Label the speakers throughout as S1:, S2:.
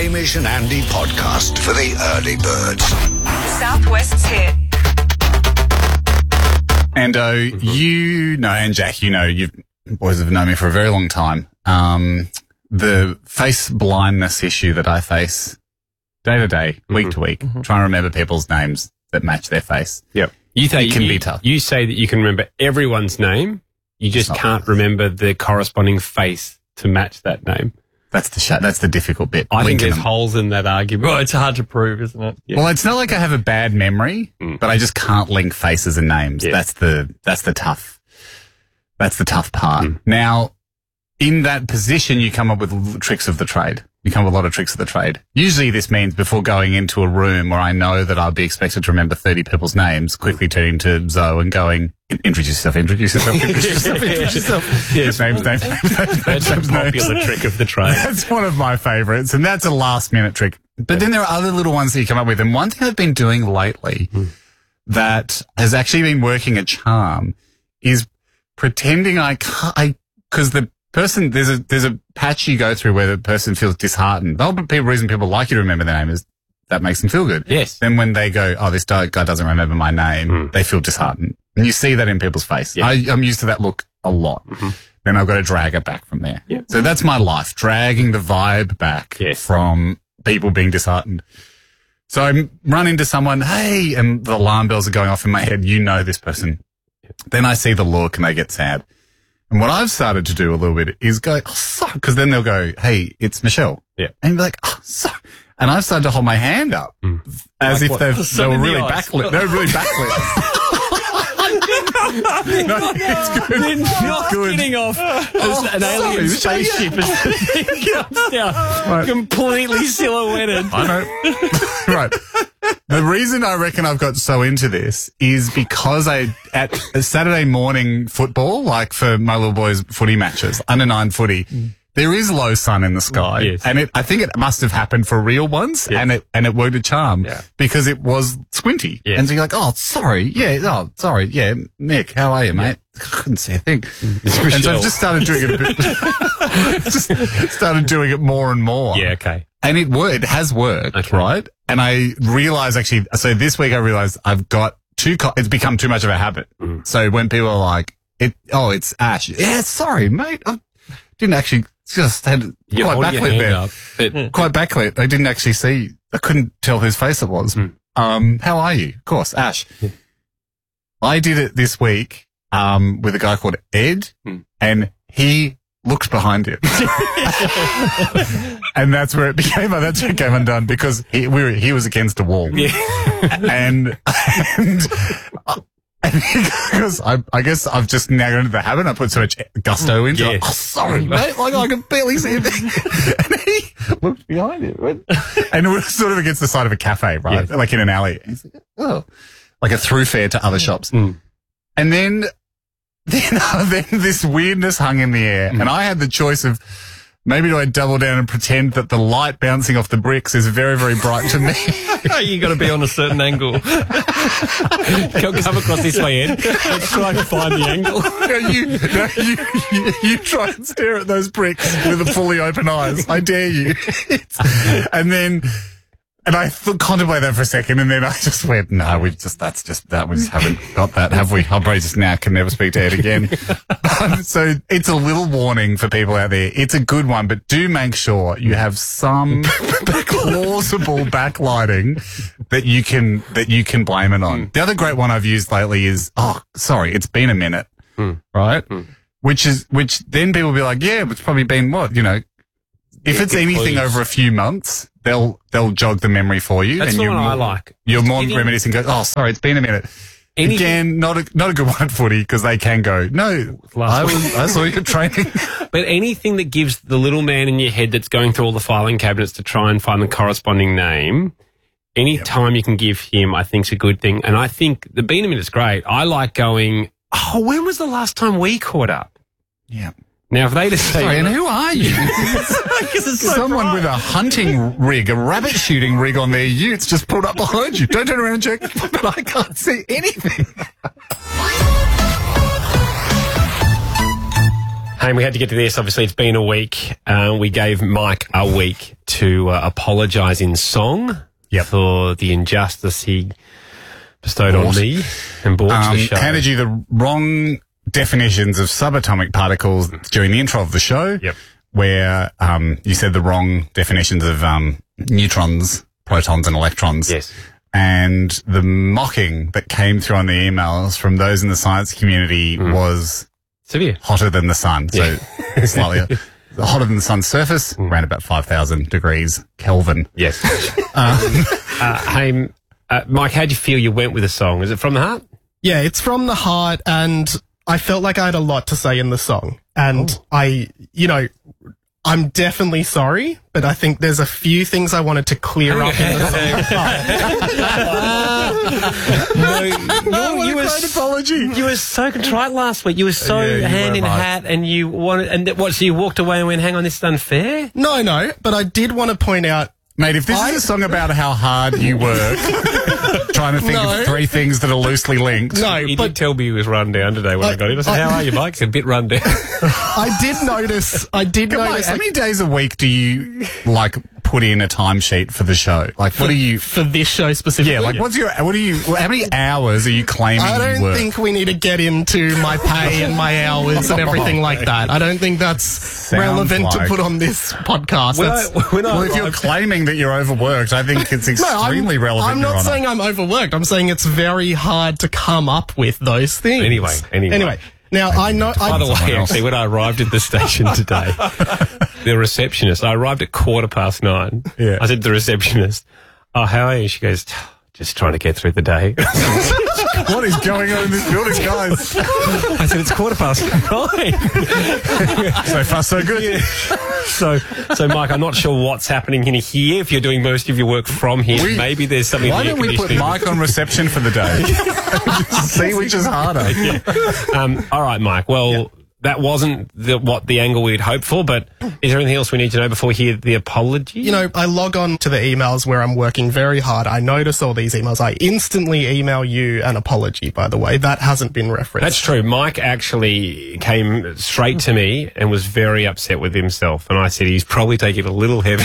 S1: Hamish and Andy podcast for the early birds.
S2: Southwest's hit.
S3: Ando, you know, and Jack, you know, you boys have known me for a very long time. The face blindness issue that I face day to day, week to week, trying to remember people's names that match their face.
S4: Yep. You think
S3: it can be tough.
S4: You say that you can remember everyone's name. You just can't remember the corresponding face to match that name.
S3: That's the difficult bit.
S4: I think there's holes in that argument. Well, it's hard to prove, isn't it? Yeah.
S3: Well, it's not like I have a bad memory, but I just can't link faces and names.
S4: Yeah.
S3: That's the tough part. Now, in that position, you come up with tricks of the trade. You come up with a lot of tricks of the trade. Usually this means before going into a room where I know that I'll be expected to remember 30 people's names, quickly turning to Zoe and going, introduce yourself. Yes. Names.
S4: That's a popular trick of the trade.
S3: That's one of my favourites, and that's a last-minute trick. But then there are other little ones that you come up with, and one thing I've been doing lately that has actually been working a charm is pretending because the person, there's a patch you go through where the person feels disheartened. The whole reason people like you to remember their name is that makes them feel good.
S4: Yes.
S3: Then when they go, oh, this guy doesn't remember my name, they feel disheartened. And you see that in people's face. Yeah. I'm used to that look a lot. Then I've got to drag it back from there.
S4: Yeah.
S3: So that's my life, dragging the vibe back from people being disheartened. So I run into someone, hey, and the alarm bells are going off in my head. You know this person. Then I see the look and they get sad. And what I've started to do a little bit is go, oh, sorry, because then they'll go, hey, it's Michelle.
S4: Yeah.
S3: And be like, oh, sorry. And I've started to hold my hand up as if they were really backlit. They were really backlit. No, it's good.
S4: They're not getting off an alien spaceship as the thing comes down,
S3: Right.
S4: completely silhouetted.
S3: I know. Right. The reason I reckon I've got so into this is because at a Saturday morning football, like for my little boys' footy matches, under 9 footy, there is low sun in the sky.
S4: Yes.
S3: And I think it must have happened for real once, and it worked a charm because it was squinty.
S4: Yes.
S3: And so you're like, oh, sorry. Yeah. Oh, sorry. Yeah. Nick, how are you, mate? I couldn't see a thing. And so I've just started doing it a bit, just started doing it more and more.
S4: Yeah, okay.
S3: And it has worked, right? And I realized actually, so this week I realized I've got it's become too much of a habit. So when people are like, it's Ash. Yeah, sorry, mate. I didn't actually, just had quite backlit there. Quite backlit. I didn't actually see, I couldn't tell whose face it was. How are you? Of course, Ash. I did it this week, with a guy called Ed, and he looked behind him. And that's where it came undone because he was against a wall. Yeah. and because I guess I've just now got into the habit. I put so much gusto into it. Oh, sorry, mate. Like I can barely see him. And he looked behind him. And it was sort of against the side of a cafe, right? Yeah. Like in an alley. And he's like, oh, like a throughfare to other shops. And then this weirdness hung in the air, and I had the choice of maybe do I double down and pretend that the light bouncing off the bricks is very, very bright to me.
S4: You got to be on a certain angle. Come across this way, Ed. Let's try and find the angle.
S3: You try and stare at those bricks with fully open eyes. I dare you. And I contemplated that for a second, and then I just went, no, we just haven't got that, have we? I'll probably just now can never speak to Ed again. So it's a little warning for people out there. It's a good one, but do make sure you have some plausible backlighting that you can blame it on. The other great one I've used lately is, oh, sorry, it's been a minute, right? Which then people will be like, yeah, it's probably been what, you know, if it's anything over a few months, they'll jog the memory for you.
S4: That's
S3: and
S4: the one I like.
S3: You're more reminiscent and go, oh, sorry, it's been a minute. Again, not a good one at footy because they can go, no, I saw you training.
S4: But anything that gives the little man in your head that's going through all the filing cabinets to try and find the corresponding name, any time you can give him, I think is a good thing. And I think the Bean a Minute is great. I like going, oh, when was the last time we caught up?
S3: Yeah.
S4: Now, if they just say...
S3: Sorry, and who are you? Someone with a hunting rig, a rabbit shooting rig on their utes just pulled up behind you. Don't turn around and check, but I can't see anything.
S4: Hey, we had to get to this. Obviously, it's been a week. We gave Mike a week to apologise in song for the injustice he bestowed on me and brought to the show.
S3: Handed you the wrong definitions of subatomic particles during the intro of the show, where you said the wrong definitions of neutrons, protons and electrons.
S4: Yes.
S3: And the mocking that came through on the emails from those in the science community was
S4: severe.
S3: Hotter than the sun. So slightly hotter than the sun's surface, around about 5,000 degrees Kelvin.
S4: Yes. Hey, Mike, how'd you feel you went with the song? Is it from the heart?
S5: Yeah, it's from the heart, and I felt like I had a lot to say in the song. And I'm definitely sorry, but I think there's a few things I wanted to clear up in the song.
S4: You were apology. You were so contrite last week. You were so hand in hat, and you wanted, and what? So you walked away and went, "Hang on, this is unfair."
S5: No, but I did want to point out,
S3: mate, if this is a song about how hard you work, trying to think of three things that are loosely linked.
S5: No,
S4: he did tell me he was run down today when I got in. I said, "How are you, Mike?" He's a bit run down.
S5: I did notice. How
S3: many days a week do you put in a timesheet for the show? Like, what do you
S5: for this show specifically?
S3: Yeah, like how many hours are you claiming?
S5: I don't
S3: you work?
S5: think we need to get into my pay and my hours and everything like that. I don't think that's relevant to put on this podcast.
S3: Well, if you're claiming that you're overworked, I think it's extremely relevant.
S5: I'm not saying I'm overworked. I'm saying it's very hard to come up with those things. Anyway. Now, I know...
S4: By the way, actually, when I arrived at the station today, the receptionist, I arrived at 9:15.
S3: Yeah.
S4: I said to the receptionist, "Oh, how are you?" She goes, "Just trying to get through the day."
S3: What is going on in this building, guys?
S4: I said, "It's 9:15.
S3: So far, so good.
S4: Yeah. So, Mike, I'm not sure what's happening in here. If you're doing most of your work from here, maybe there's something.
S3: Why don't we put Mike on reception for the day? See which is harder.
S4: All right, Mike. Well, that wasn't what the angle we'd hoped for, but is there anything else we need to know before we hear the apology?
S5: I log on to the emails where I'm working very hard. I notice all these emails. I instantly email you an apology, by the way. That hasn't been referenced.
S4: That's true. Mike actually came straight to me and was very upset with himself. And I said he's probably taking it a little heavy.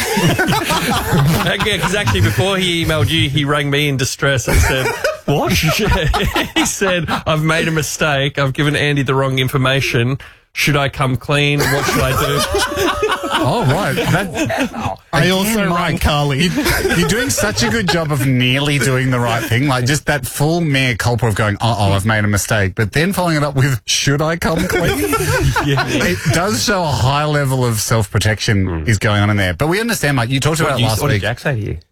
S6: Because actually before he emailed you, he rang me in distress and said... What? He said, "I've made a mistake. I've given Andy the wrong information. Should I come clean? What should I do?"
S3: Oh, right.
S5: I also rang Carly.
S3: You're doing such a good job of nearly doing the right thing. Like, just that full mea culpa of going, I've made a mistake. But then following it up with, "Should I come clean?" It does show a high level of self-protection is going on in there. But we understand, Mike, you talked about last week.
S4: What did Jack say to you?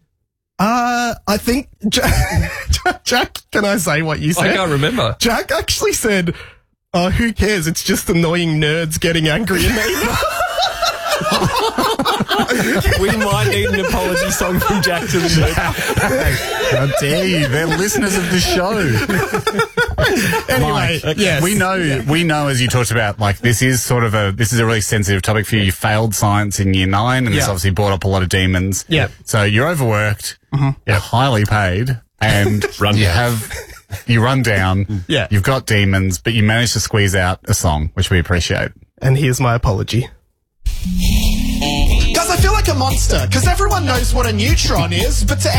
S5: I think Jack, can I say what you said?
S6: I can't remember.
S5: Jack actually said, "Who cares? It's just annoying nerds getting angry in email."
S4: We might need an apology song from Jack to the nerds.
S3: How dare you? They're listeners of the show.
S5: Anyway,
S3: Mike,
S5: yes.
S3: we know, as you talked about, this is a really sensitive topic for you. You failed science in year 9, and this obviously brought up a lot of demons.
S5: Yeah.
S3: So you're overworked, you're highly paid, and you run down.
S5: Yeah.
S3: You've got demons, but you managed to squeeze out a song, which we appreciate.
S5: And here's my apology.
S7: Guys, I feel like a monster, because everyone knows what a neutron is, but to